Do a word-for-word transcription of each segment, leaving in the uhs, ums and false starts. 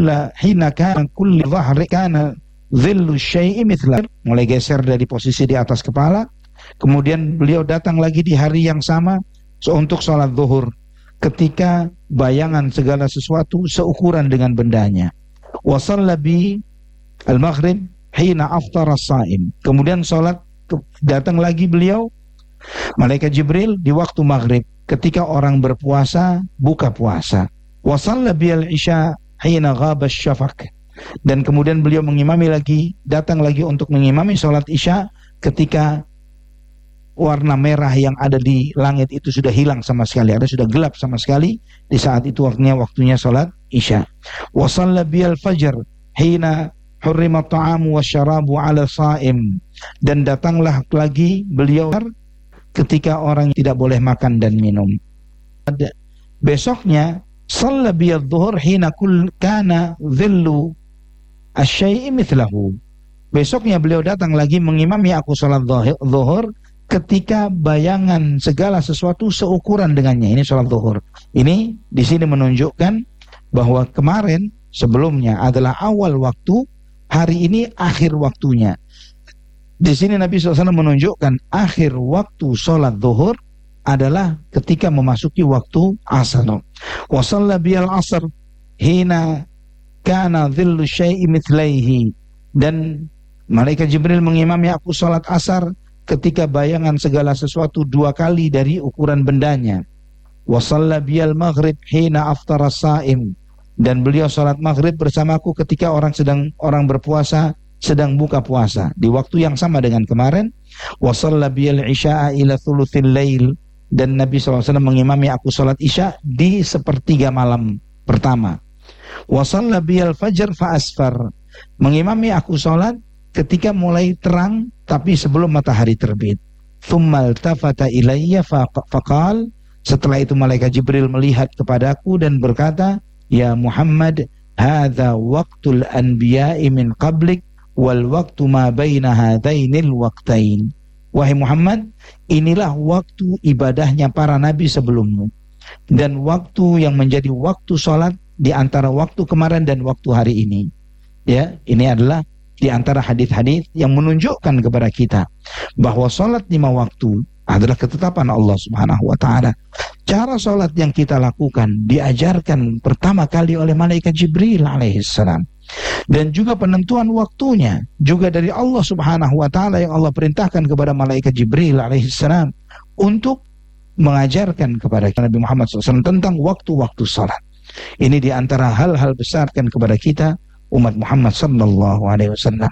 kulla hina kana kulli dhahri kana dhillu syai'i mithla, mulai geser dari posisi di atas kepala. Kemudian beliau datang lagi di hari yang sama untuk sholat zuhur, ketika bayangan segala sesuatu seukuran dengan bendanya. Wa shalla bi al-maghrib hina aftara as-sha'im. Kemudian sholat, datang lagi beliau, malaikat Jibril, di waktu maghrib, ketika orang berpuasa buka puasa. Wa shalla bi al-isya hina ghaba asy-syafaq. Dan kemudian beliau mengimami lagi, datang lagi untuk mengimami sholat isya ketika warna merah yang ada di langit itu sudah hilang sama sekali, ada sudah gelap sama sekali. Di saat itu waktunya waktunya salat isya. Wa shalla bil fajr hina hurrima at-ta'amu wasyarabu 'ala sha'im. Dan datanglah lagi beliau ketika orang tidak boleh makan dan minum. Besoknya shalla bil dhuhur hina kull kana dhillu asy-syai'i mithlahu. Besoknya beliau datang lagi mengimami aku salat zuhur ketika bayangan segala sesuatu seukuran dengannya. Ini sholat zuhur. Ini di sini menunjukkan bahwa kemarin sebelumnya adalah awal waktu, hari ini akhir waktunya. Di sini Nabi shallallahu alaihi wasallam menunjukkan akhir waktu sholat zuhur adalah ketika memasuki waktu asar. Wa shalla biyal asr hina kana dhillu syai'i mithlaihi. Dan malaikat Jibril mengimami aku sholat asar ketika bayangan segala sesuatu dua kali dari ukuran bendanya. Wa shalla biyal maghrib hina aftara as-sha'im. Dan beliau salat maghrib bersamaku ketika orang sedang orang berpuasa sedang buka puasa, di waktu yang sama dengan kemarin. Wa shalla biyal isya'a ila thuluthil lail. Dan Nabi shallallahu alaihi wasallam mengimami aku salat isya di sepertiga malam pertama. Wa shalla biyal fajr fa asfar. Mengimami aku salat ketika mulai terang tapi sebelum matahari terbit. Tsumma altafata ilayya faqal. Setelah itu malaikat Jibril melihat kepadaku dan berkata, ya Muhammad, hadza waqtul anbiya'i min qablik wal waqtu ma baina hadainil waqtain. Wahai Muhammad, inilah waktu ibadahnya para nabi sebelummu dan waktu yang menjadi waktu salat di antara waktu kemarin dan waktu hari ini. Ya, ini adalah di antara hadis-hadis yang menunjukkan kepada kita bahwa salat lima waktu adalah ketetapan Allah Subhanahu wa taala. Cara salat yang kita lakukan diajarkan pertama kali oleh malaikat Jibril alaihissalam. Dan juga penentuan waktunya juga dari Allah Subhanahu wa taala, yang Allah perintahkan kepada malaikat Jibril alaihissalam untuk mengajarkan kepada Nabi Muhammad shallallahu alaihi wasallam tentang waktu-waktu salat. Ini di antara hal-hal besar kan kepada kita umat Muhammad sallallahu alaihi wasallam.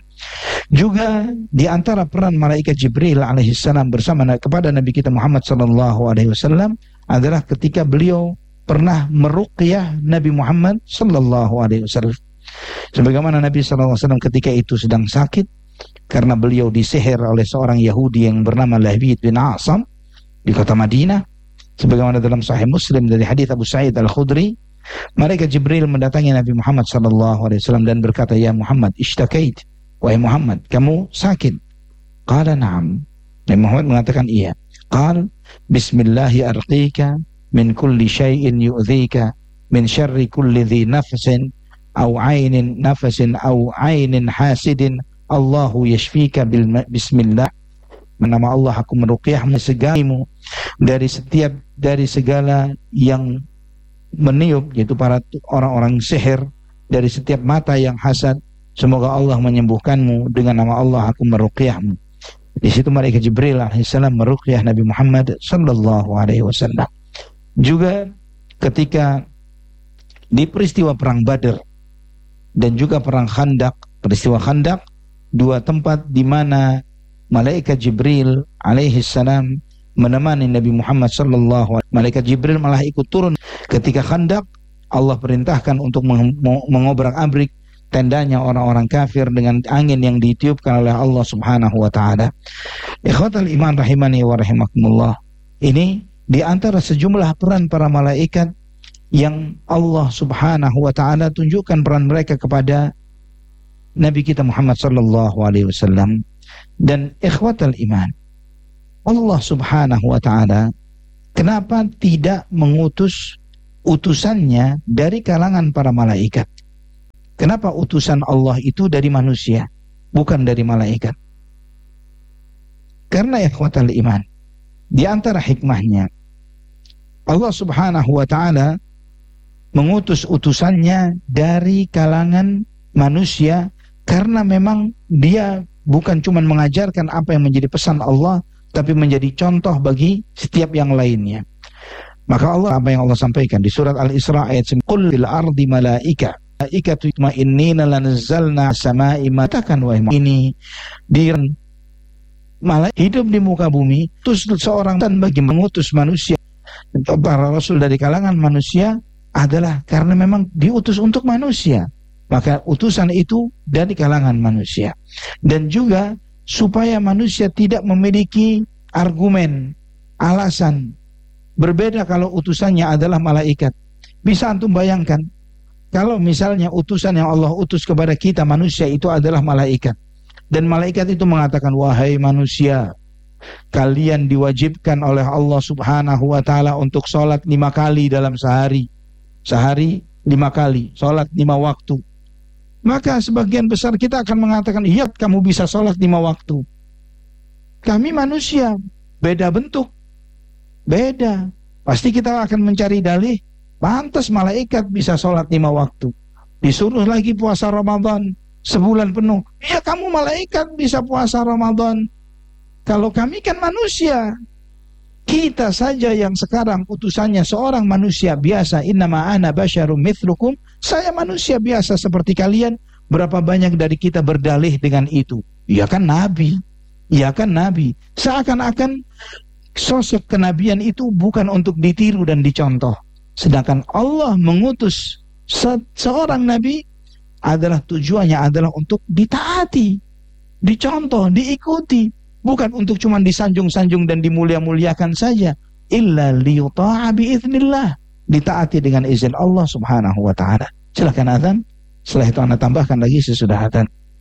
Juga di antara peran malaikat Jibril alaihissalam bersama kepada Nabi kita Muhammad sallallahu alaihi wasallam adalah ketika beliau pernah meruqyah Nabi Muhammad sallallahu alaihi wasallam. Sebagaimana Nabi sallallahu alaihi wasallam ketika itu sedang sakit karena beliau disihir oleh seorang Yahudi yang bernama Labid bin A'sam di kota Madinah. Sebagaimana dalam Sahih Muslim dari hadis Abu Sa'id Al-Khudri, malaikat Jibril mendatangi Nabi Muhammad sallallahu alaihi wasallam dan berkata, ya Muhammad, ishtakait, wahai Muhammad, kamu sakit? Qala na'am. Nabi Muhammad mengatakan iya. Qal bismillahi arqika min kulli syai'in yu'dhika min syarri kulli dhi nafsin aw ainin nafasin aw ainin hasidin Allahu yashfika bil bismillah. Nama Allah aku meruqyahmu segalimu dari setiap dari segala yang meniup, yaitu para orang-orang sihir, dari setiap mata yang hasad. Semoga Allah menyembuhkanmu, dengan nama Allah aku meruqyahmu. Di situ malaikat Jibril alaihissalam meruqyah Nabi Muhammad sallallahu alaihi wasallam. Juga ketika di peristiwa perang Badar dan juga perang Khandaq, peristiwa Khandaq, dua tempat di mana malaikat Jibril alaihissalam menemani Nabi Muhammad sallallahu alaihi wasallam. Malaikat Jibril malah ikut turun ketika Khandaq. Allah perintahkan untuk mengobrak-abrik tendanya orang-orang kafir dengan angin yang ditiupkan oleh Allah Subhanahu wa taala. Ikhwatal iman rahimani wa rahimakumullah. Ini di antara sejumlah peran para malaikat yang Allah Subhanahu wa taala tunjukkan peran mereka kepada Nabi kita Muhammad sallallahu alaihi wasallam. Dan ikhwatal iman, Allah Subhanahu wa taala kenapa tidak mengutus utusannya dari kalangan para malaikat? Kenapa utusan Allah itu dari manusia, bukan dari malaikat? Karena ikhwatal iman, di antara hikmahnya Allah subhanahu wa ta'ala mengutus utusannya dari kalangan manusia, karena memang dia bukan cuma mengajarkan apa yang menjadi pesan Allah, tapi menjadi contoh bagi setiap yang lainnya. Maka Allah, apa yang Allah sampaikan di surat Al-Isra ayat sembilan, qul fil ardi malaika malaikatu yatma'innina lanazzalna samai matakan wa ini di malaikat hidup di muka bumi, terus seorang dan bagi mengutus manusia, para rasul dari kalangan manusia adalah karena memang diutus untuk manusia. Maka utusan itu dari kalangan manusia. Dan juga supaya manusia tidak memiliki argumen, alasan berbeda kalau utusannya adalah malaikat. Bisa antum bayangkan, kalau misalnya utusan yang Allah utus kepada kita manusia itu adalah malaikat, dan malaikat itu mengatakan, wahai manusia, kalian diwajibkan oleh Allah subhanahu wa ta'ala untuk sholat lima kali dalam sehari. Sehari lima kali, sholat lima waktu. Maka sebagian besar kita akan mengatakan, iya kamu bisa sholat lima waktu. Kami manusia, beda bentuk, beda. Pasti kita akan mencari dalih, pantas malaikat bisa sholat lima waktu. Disuruh lagi puasa Ramadan sebulan penuh. Iya kamu malaikat bisa puasa Ramadan. Kalau kami kan manusia. Kita saja yang sekarang utusannya seorang manusia biasa. Innama ana basyarum mithlukum. Saya manusia biasa seperti kalian. Berapa banyak dari kita berdalih dengan itu? Iya kan Nabi. Iya kan Nabi. Seakan-akan sosok kenabian itu bukan untuk ditiru dan dicontoh. Sedangkan Allah mengutus se seorang nabi adalah tujuannya adalah untuk ditaati, dicontoh, diikuti, bukan untuk cuma disanjung-sanjung dan dimulia-muliakan saja. Illa liyuta'a biiznillah, ditaati dengan izin Allah subhanahu wa ta'ala. Silakan azan. Setelah itu anda tambahkan lagi sesudah azan.